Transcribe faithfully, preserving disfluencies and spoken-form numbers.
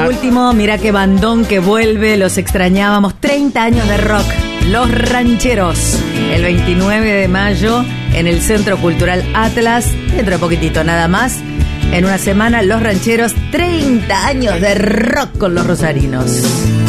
último, mira qué bandón que vuelve, los extrañábamos. treinta años de rock, Los Rancheros, el veintinueve de mayo en el Centro Cultural Atlas, dentro de poquitito nada más. En una semana, Los Rancheros, treinta años de rock con los rosarinos.